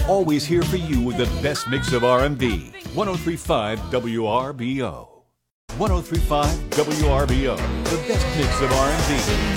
always here for you with the best mix of R&B. 103.5 WRBO. 103.5 WRBO, the best mix of R&B.